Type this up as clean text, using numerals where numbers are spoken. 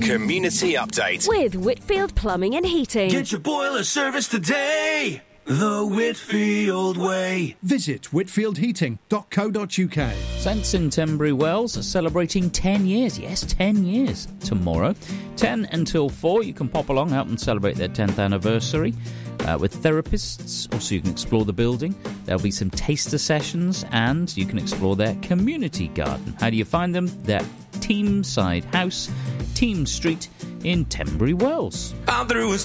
Community Update with Whitfield Plumbing and Heating. Get your boiler service today, the Whitfield way. Visit whitfieldheating.co.uk. Saints in Tenbury Wells are celebrating 10 years. Yes, 10 years tomorrow. 10 until 4, you can pop along out and celebrate their 10th anniversary with therapists. Also, you can explore the building. There'll be some taster sessions and you can explore their community garden. How do you find them? They're Teamside House, Team Street in Tenbury Wells. I'm through with